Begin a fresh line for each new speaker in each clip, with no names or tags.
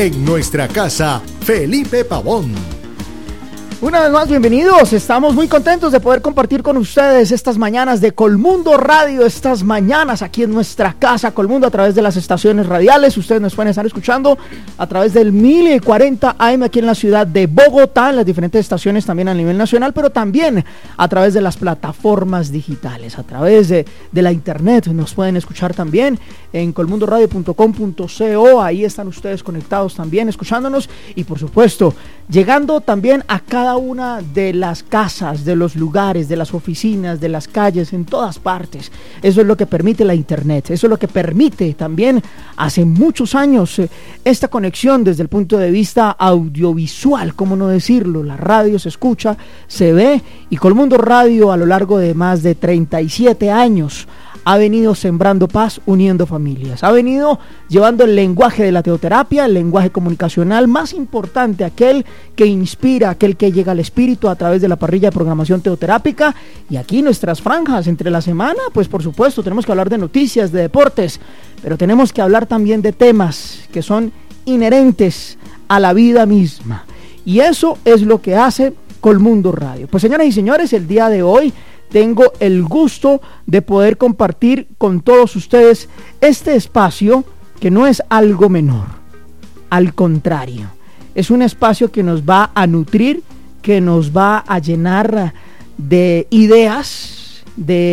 en nuestra casa, Felipe Pavón.
Una vez más, bienvenidos. Estamos muy contentos de poder compartir con ustedes estas mañanas de Colmundo Radio, estas mañanas aquí en nuestra casa Colmundo a través de las estaciones radiales. Ustedes nos pueden estar escuchando a través del 1040 AM aquí en la ciudad de Bogotá, en las diferentes estaciones también a nivel nacional, pero también a través de las plataformas digitales, a través de la internet. Nos pueden escuchar también en colmundoradio.com.co. Ahí están ustedes conectados también, escuchándonos y por supuesto llegando también a cada una de las casas, de los lugares, de las oficinas, de las calles, en todas partes. Eso es lo que permite la internet, eso es lo que permite también hace muchos años esta conexión desde el punto de vista audiovisual, cómo no decirlo. La radio se escucha, se ve, y Colmundo Radio a lo largo de más de 37 años ha venido sembrando paz, uniendo familias, ha venido llevando el lenguaje de la teoterapia, el lenguaje comunicacional más importante, aquel que inspira, aquel que llega al espíritu a través de la parrilla de programación teoterápica. Y aquí nuestras franjas entre la semana, pues por supuesto tenemos que hablar de noticias, de deportes, pero tenemos que hablar también de temas que son inherentes a la vida misma, y eso es lo que hace Colmundo Radio. Pues señoras y señores, el día de hoy tengo el gusto de poder compartir con todos ustedes este espacio que no es algo menor, al contrario, es un espacio que nos va a nutrir, que nos va a llenar de ideas,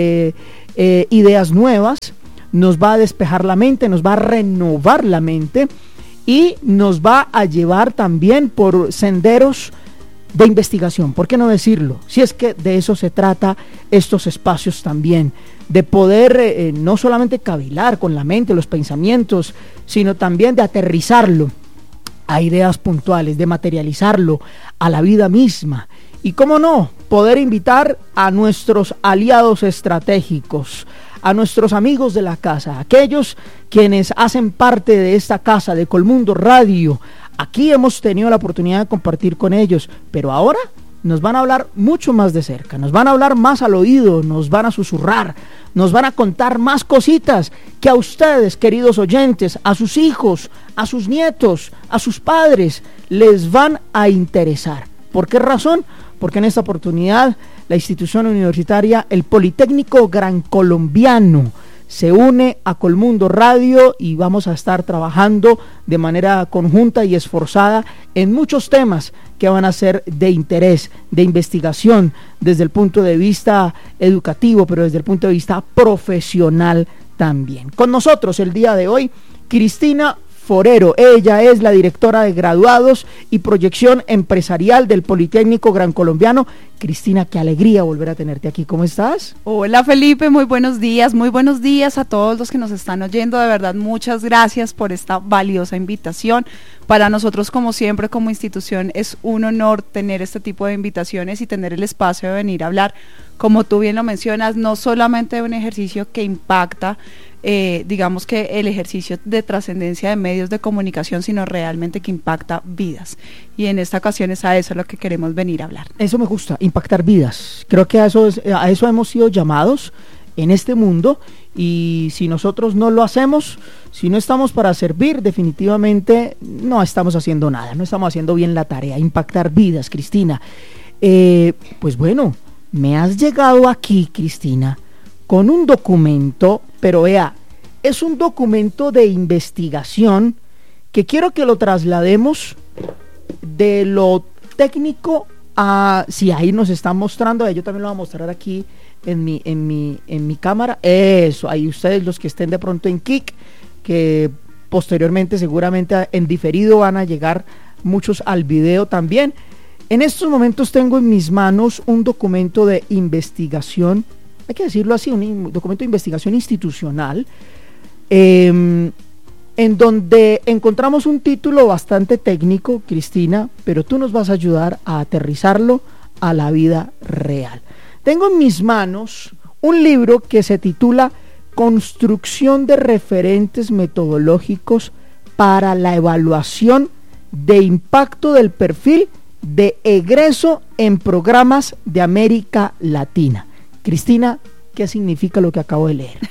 ideas nuevas, nos va a despejar la mente, nos va a renovar la mente y nos va a llevar también por senderos de investigación, ¿por qué no decirlo? Si es que de eso se trata estos espacios también, de poder no solamente cavilar con la mente, los pensamientos, sino también de aterrizarlo a ideas puntuales, de materializarlo a la vida misma. Y cómo no, poder invitar a nuestros aliados estratégicos, a nuestros amigos de la casa, aquellos quienes hacen parte de esta casa de Colmundo Radio. Aquí hemos tenido la oportunidad de compartir con ellos, pero ahora nos van a hablar mucho más de cerca, nos van a hablar más al oído, nos van a susurrar, nos van a contar más cositas que a ustedes, queridos oyentes, a sus hijos, a sus nietos, a sus padres, les van a interesar. ¿Por qué razón? Porque en esta oportunidad la institución universitaria, el Politécnico Gran Colombiano, se une a Colmundo Radio y vamos a estar trabajando de manera conjunta y esforzada en muchos temas que van a ser de interés, de investigación desde el punto de vista educativo, pero desde el punto de vista profesional también. Con nosotros el día de hoy, Cristina Forero. Ella es la directora de graduados y proyección empresarial del Politécnico Gran Colombiano. Cristina, qué alegría volver a tenerte aquí. ¿Cómo estás?
Hola Felipe, muy buenos días a todos los que nos están oyendo. De verdad, muchas gracias por esta valiosa invitación. Para nosotros, como siempre, como institución, es un honor tener este tipo de invitaciones y tener el espacio de venir a hablar, como tú bien lo mencionas, no solamente de un ejercicio que impacta, digamos que el ejercicio de trascendencia de medios de comunicación, sino realmente que impacta vidas. Y en esta ocasión es a eso lo que queremos venir a hablar.
Eso me gusta, impactar vidas. Creo que a eso hemos sido llamados en este mundo, y si nosotros no lo hacemos, si no estamos para servir, definitivamente no estamos haciendo nada, no estamos haciendo bien la tarea. Impactar vidas, Cristina. Pues bueno, me has llegado aquí, Cristina, con un documento, pero vea, es un documento de investigación que quiero que lo traslademos de lo técnico a, si ahí nos están mostrando, yo también lo voy a mostrar aquí en mi cámara, eso, ahí ustedes los que estén de pronto en Kik, que posteriormente seguramente en diferido van a llegar muchos al video también. En estos momentos tengo en mis manos un documento de investigación, hay que decirlo así, un documento de investigación institucional, en donde encontramos un título bastante técnico, Cristina, pero tú nos vas a ayudar a aterrizarlo a la vida real. Tengo en mis manos un libro que se titula Construcción de referentes metodológicos para la evaluación de impacto del perfil de egreso en programas de América Latina. Cristina, ¿qué significa lo que acabo de leer?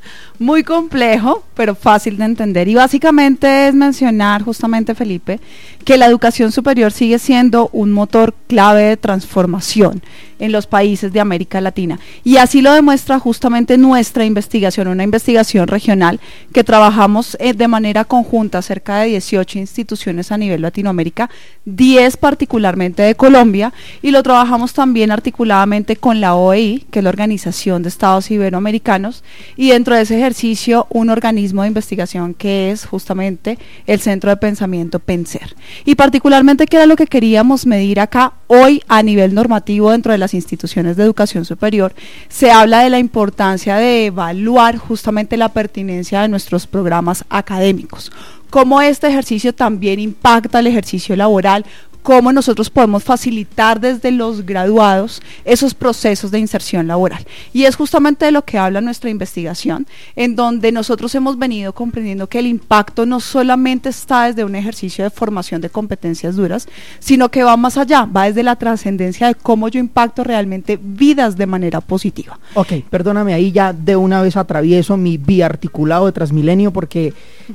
Muy complejo, pero fácil de entender. Y básicamente es mencionar justamente, Felipe, que la educación superior sigue siendo un motor clave de transformación en los países de América Latina. Y así lo demuestra justamente nuestra investigación, una investigación regional que trabajamos de manera conjunta, cerca de 18 instituciones a nivel Latinoamérica, 10 particularmente de Colombia, y lo trabajamos también articuladamente con la OEI, que es la Organización de Estados Iberoamericanos, y dentro de ese ejercicio un organismo de investigación que es justamente el Centro de Pensamiento PENSER. Y particularmente, ¿qué era lo que queríamos medir acá? Hoy, a nivel normativo dentro de las instituciones de educación superior, se habla de la importancia de evaluar justamente la pertinencia de nuestros programas académicos, cómo este ejercicio también impacta el ejercicio laboral, cómo nosotros podemos facilitar desde los graduados esos procesos de inserción laboral. Y es justamente de lo que habla nuestra investigación, en donde nosotros hemos venido comprendiendo que el impacto no solamente está desde un ejercicio de formación de competencias duras, sino que va más allá, va desde la trascendencia de cómo yo impacto realmente vidas de manera positiva.
Ok, perdóname, ahí ya de una vez atravieso mi biarticulado de Transmilenio, porque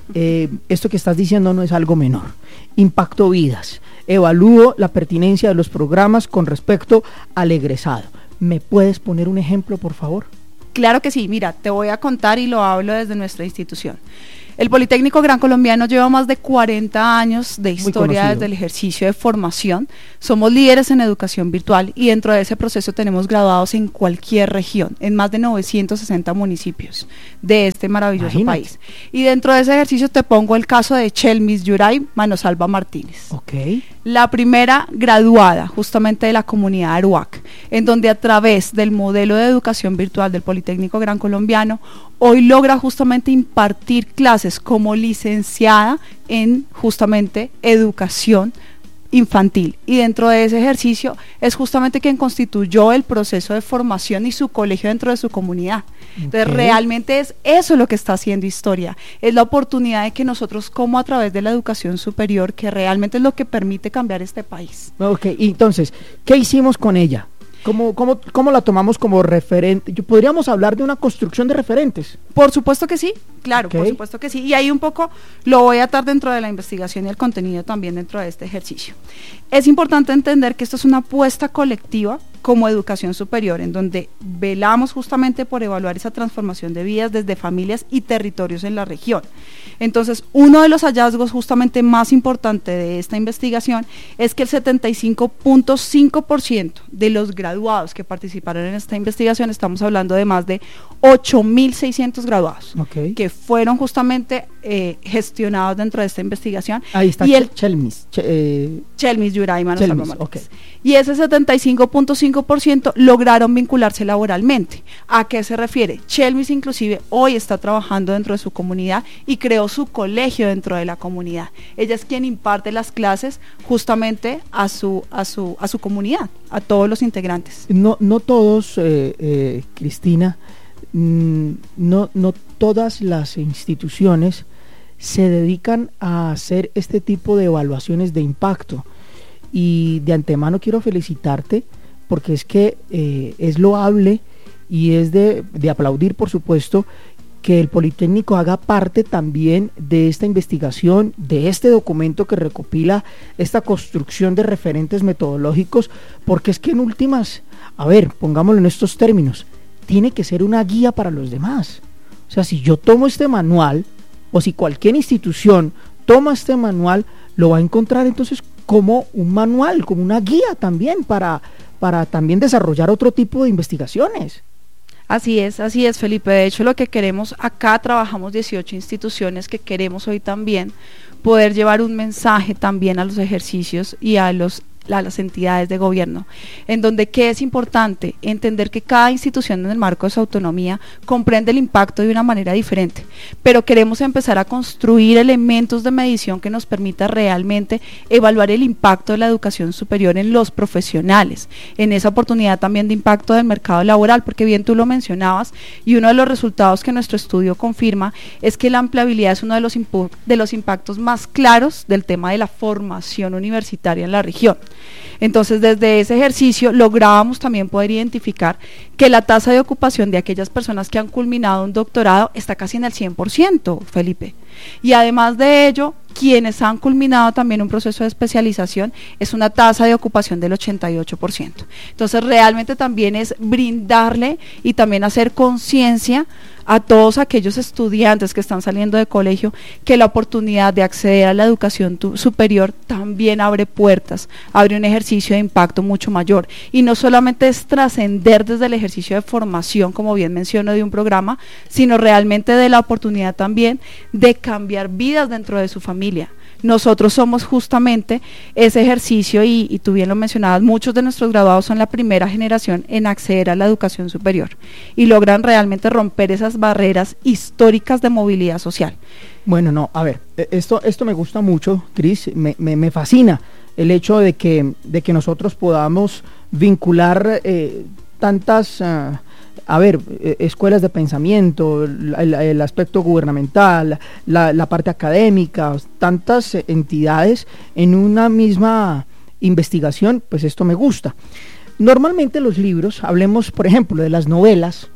esto que estás diciendo no es algo menor. Impacto vidas. Evalúo la pertinencia de los programas con respecto al egresado. ¿Me puedes poner un ejemplo, por favor?
Claro que sí, mira, te voy a contar y lo hablo desde nuestra institución. El Politécnico Gran Colombiano lleva más de 40 años de historia desde el ejercicio de formación. Somos líderes en educación virtual y dentro de ese proceso tenemos graduados en cualquier región, en más de 960 municipios de este maravilloso país. Y dentro de ese ejercicio te pongo el caso de Chelmis Yuray Manosalva Martínez.
Okay.
La primera graduada justamente de la comunidad Aruac, en donde a través del modelo de educación virtual del Politécnico Gran Colombiano, hoy logra justamente impartir clases como licenciada en justamente educación infantil, y dentro de ese ejercicio es justamente quien constituyó el proceso de formación y su colegio dentro de su comunidad. Entonces realmente es eso lo que está haciendo historia, es la oportunidad de que nosotros, como a través de la educación superior, que realmente es lo que permite cambiar este país.
Ok, entonces, ¿qué hicimos con ella? ¿Cómo la tomamos como referente? ¿Podríamos hablar de una construcción de referentes?
Por supuesto que sí, claro, por supuesto que sí. Y ahí un poco lo voy a atar dentro de la investigación y el contenido también dentro de este ejercicio. Es importante entender que esto es una apuesta colectiva como educación superior, en donde velamos justamente por evaluar esa transformación de vidas desde familias y territorios en la región. Entonces, uno de los hallazgos justamente más importantes de esta investigación es que el 75.5% de los graduados que participaron en esta investigación, estamos hablando de más de 8.600 graduados, que fueron justamente gestionados dentro de esta investigación.
Ahí está,
y
Chelmis
Yuray Manosalva Martínez. Y ese 75.5% lograron vincularse laboralmente. ¿A qué se refiere? Chelmis inclusive hoy está trabajando dentro de su comunidad y creó su colegio dentro de la comunidad. Ella es quien imparte las clases justamente a su comunidad, a todos los integrantes.
No todos, Cristina, no todas las instituciones se dedican a hacer este tipo de evaluaciones de impacto. Y de antemano quiero felicitarte, porque es que es loable y es de aplaudir, por supuesto, que el Politécnico haga parte también de esta investigación, de este documento que recopila esta construcción de referentes metodológicos, porque es que en últimas, a ver, pongámoslo en estos términos, tiene que ser una guía para los demás. O sea, si yo tomo este manual, o si cualquier institución toma este manual, lo va a encontrar entonces como un manual, como una guía también para también desarrollar otro tipo de investigaciones.
Así es, Felipe. De hecho, lo que queremos acá, trabajamos 18 instituciones que queremos hoy también poder llevar un mensaje también a los ejercicios y a las entidades de gobierno, en donde que es importante entender que cada institución en el marco de su autonomía comprende el impacto de una manera diferente, pero queremos empezar a construir elementos de medición que nos permita realmente evaluar el impacto de la educación superior en los profesionales, en esa oportunidad también de impacto del mercado laboral, porque bien tú lo mencionabas, y uno de los resultados que nuestro estudio confirma es que la empleabilidad es uno de los impactos más claros del tema de la formación universitaria en la región. Entonces, desde ese ejercicio lográbamos también poder identificar que la tasa de ocupación de aquellas personas que han culminado un doctorado está casi en el 100%, Felipe. Y además de ello, quienes han culminado también un proceso de especialización es una tasa de ocupación del 88%. Entonces, realmente también es brindarle y también hacer conciencia a todos aquellos estudiantes que están saliendo de colegio que la oportunidad de acceder a la educación superior también abre puertas, abre un ejercicio de impacto mucho mayor, y no solamente es trascender desde el ejercicio de formación, como bien menciono, de un programa, sino realmente de la oportunidad también de cambiar vidas dentro de su familia. Nosotros somos justamente ese ejercicio y tú bien lo mencionabas, muchos de nuestros graduados son la primera generación en acceder a la educación superior y logran realmente romper esas barreras históricas de movilidad social.
Bueno, no, a ver, esto me gusta mucho, Cris, me fascina el hecho de que nosotros podamos vincular tantas... escuelas de pensamiento, el aspecto gubernamental, la parte académica, tantas entidades en una misma investigación, pues esto me gusta. Normalmente los libros, hablemos por ejemplo de las novelas,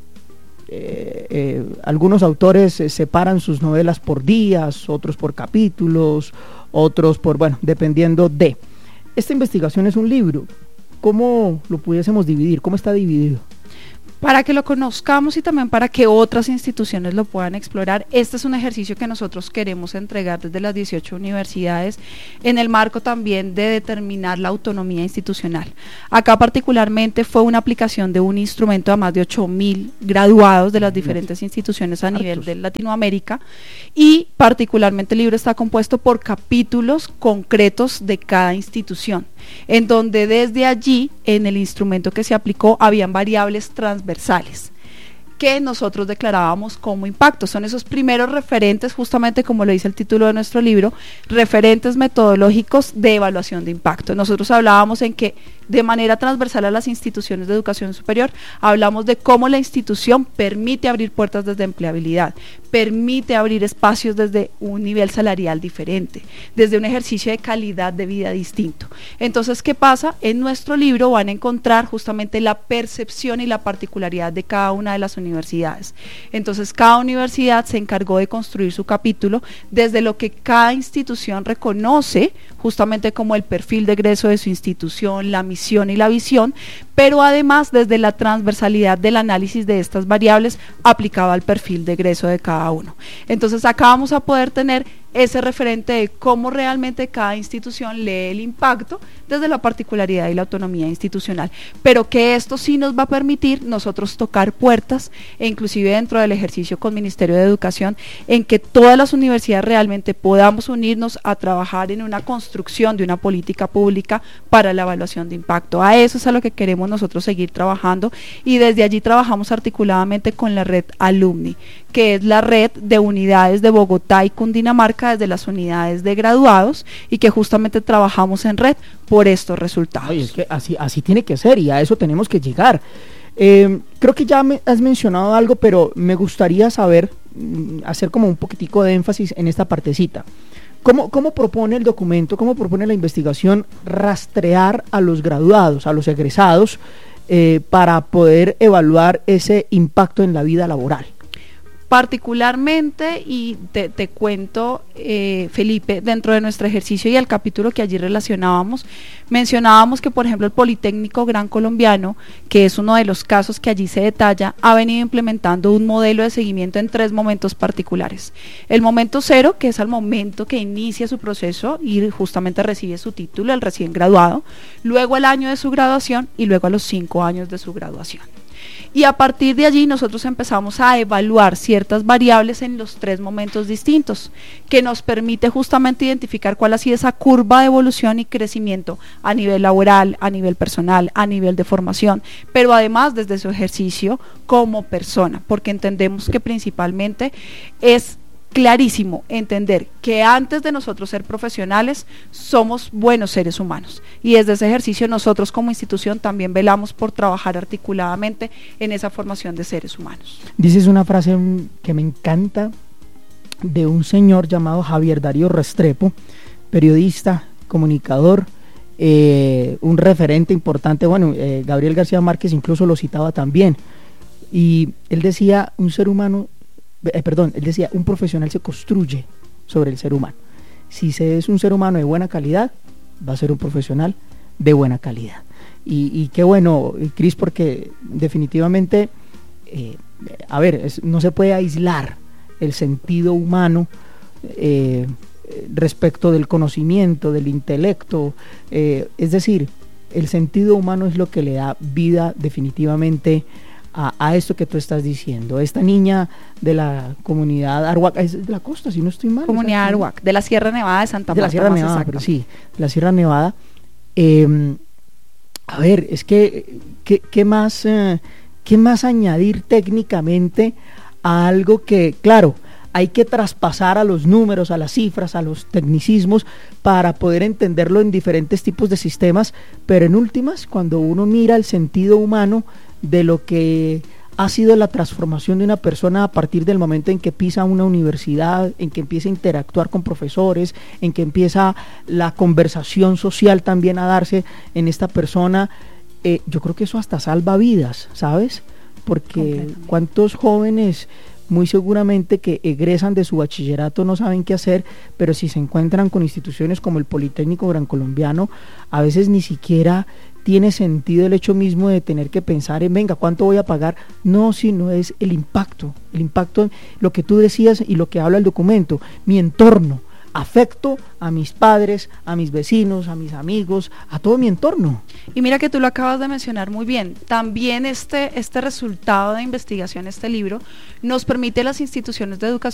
algunos autores separan sus novelas por días, otros por capítulos, otros por, bueno, dependiendo de. Esta investigación es un libro, ¿cómo lo pudiésemos dividir? ¿Cómo está dividido?
Para que lo conozcamos y también para que otras instituciones lo puedan explorar, este es un ejercicio que nosotros queremos entregar desde las 18 universidades en el marco también de determinar la autonomía institucional. Acá particularmente fue una aplicación de un instrumento a más de 8.000 graduados de las diferentes instituciones a nivel de Latinoamérica, y particularmente el libro está compuesto por capítulos concretos de cada institución, en donde desde allí, en el instrumento que se aplicó, habían variables transversales que nosotros declarábamos como impacto. Son esos primeros referentes, justamente como lo dice el título de nuestro libro, referentes metodológicos de evaluación de impacto. Nosotros hablábamos en que de manera transversal a las instituciones de educación superior, hablamos de cómo la institución permite abrir puertas desde empleabilidad, permite abrir espacios desde un nivel salarial diferente, desde un ejercicio de calidad de vida distinto. Entonces, ¿qué pasa? En nuestro libro van a encontrar justamente la percepción y la particularidad de cada una de las universidades. Entonces, cada universidad se encargó de construir su capítulo desde lo que cada institución reconoce justamente como el perfil de egreso de su institución, la misión y la visión, pero además desde la transversalidad del análisis de estas variables aplicado al perfil de egreso de cada uno. Entonces, acá vamos a poder tener ese referente de cómo realmente cada institución lee el impacto desde la particularidad y la autonomía institucional, pero que esto sí nos va a permitir nosotros tocar puertas, e inclusive dentro del ejercicio con Ministerio de Educación, en que todas las universidades realmente podamos unirnos a trabajar en una construcción de una política pública para la evaluación de impacto. A eso es a lo que queremos nosotros seguir trabajando, y desde allí trabajamos articuladamente con la red Alumni, que es la red de unidades de Bogotá y Cundinamarca desde las unidades de graduados, y que justamente trabajamos en red por estos resultados.
Oye, es que así tiene que ser, y a eso tenemos que llegar. Creo que ya has mencionado algo, pero me gustaría saber, hacer como un poquitico de énfasis en esta partecita. ¿Cómo propone el documento, cómo propone la investigación rastrear a los graduados, a los egresados, para poder evaluar ese impacto en la vida laboral?
Particularmente, y te cuento, Felipe, dentro de nuestro ejercicio y el capítulo que allí relacionábamos, mencionábamos que, por ejemplo, el Politécnico Gran Colombiano, que es uno de los casos que allí se detalla, ha venido implementando un modelo de seguimiento en 3 momentos particulares. El momento 0, que es al momento que inicia su proceso y justamente recibe su título, el recién graduado, luego el año de su graduación y luego a los 5 años de su graduación. Y a partir de allí nosotros empezamos a evaluar ciertas variables en los 3 momentos distintos, que nos permite justamente identificar cuál ha sido esa curva de evolución y crecimiento a nivel laboral, a nivel personal, a nivel de formación, pero además desde su ejercicio como persona, porque entendemos que principalmente es clarísimo entender que antes de nosotros ser profesionales somos buenos seres humanos, y desde ese ejercicio nosotros como institución también velamos por trabajar articuladamente en esa formación de seres humanos.
Dices una frase que me encanta, de un señor llamado Javier Darío Restrepo, periodista, comunicador, un referente importante, bueno, Gabriel García Márquez incluso lo citaba también, y él decía, un profesional se construye sobre el ser humano. Si se es un ser humano de buena calidad, va a ser un profesional de buena calidad. Y qué bueno, Cris, porque definitivamente, no se puede aislar el sentido humano respecto del conocimiento, del intelecto, es decir, el sentido humano es lo que le da vida definitivamente a esto que tú estás diciendo. Esta niña de la comunidad Arhuac, es de la costa, si no estoy mal.
Comunidad Arhuac, de la Sierra Nevada de Santa Marta.
De la Sierra Nevada, pero sí, de la Sierra Nevada. Es que, ¿qué más añadir técnicamente a algo que, claro, hay que traspasar a los números, a las cifras, a los tecnicismos para poder entenderlo en diferentes tipos de sistemas, pero en últimas, cuando uno mira el sentido humano de lo que ha sido la transformación de una persona a partir del momento en que pisa una universidad, en que empieza a interactuar con profesores, en que empieza la conversación social también a darse en esta persona, yo creo que eso hasta salva vidas, ¿sabes? Porque cuántos jóvenes muy seguramente que egresan de su bachillerato no saben qué hacer, pero si se encuentran con instituciones como el Politécnico Gran Colombiano, a veces ni siquiera tiene sentido el hecho mismo de tener que pensar en, venga, ¿cuánto voy a pagar? No, sino es el impacto, lo que tú decías y lo que habla el documento, mi entorno, afecto a mis padres, a mis vecinos, a mis amigos, a todo mi entorno.
Y mira que tú lo acabas de mencionar muy bien, también este resultado de investigación, este libro, nos permite a las instituciones de educación